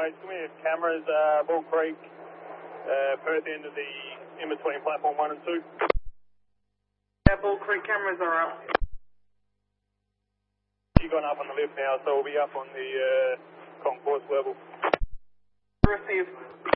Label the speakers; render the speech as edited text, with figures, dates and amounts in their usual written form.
Speaker 1: mate. We have cameras, Bull Creek, Perth end of the in between platform 1 and 2.
Speaker 2: Yeah, Bull Creek cameras are up.
Speaker 1: You've gone up on the lift now, so we'll be up on the concourse level.
Speaker 2: Received.